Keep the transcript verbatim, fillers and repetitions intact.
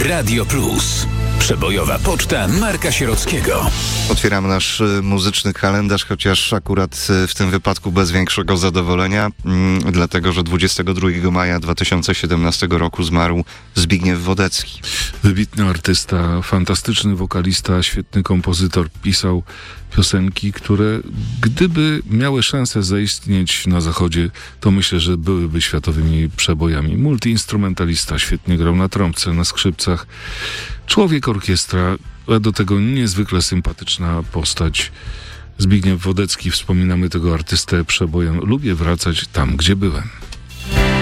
Radio Plus. Przebojowa poczta Marka Sierockiego. Otwieramy nasz muzyczny kalendarz, chociaż akurat w tym wypadku bez większego zadowolenia, dlatego że dwudziestego drugiego maja dwa tysiące siedemnastego roku zmarł Zbigniew Wodecki. Wybitny artysta, fantastyczny wokalista, świetny kompozytor, pisał piosenki, które gdyby miały szansę zaistnieć na zachodzie, to myślę, że byłyby światowymi przebojami. Multiinstrumentalista, świetnie grał na trąbce, na skrzypcach. Człowiek orkiestra, a do tego niezwykle sympatyczna postać. Zbigniew Wodecki, wspominamy tego artystę przebojem. Lubię wracać tam, gdzie byłem.